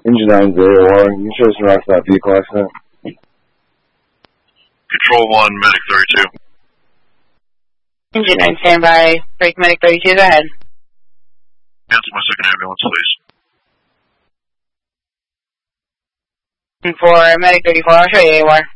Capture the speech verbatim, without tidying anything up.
Engine nine zero one, you show some rocks about vehicle accident. Control one, medic thirty-two. Engine nine, standby. Break medic thirty-two, go ahead. Cancel my second ambulance, please. And for medic thirty-four, I'll show you A W A R.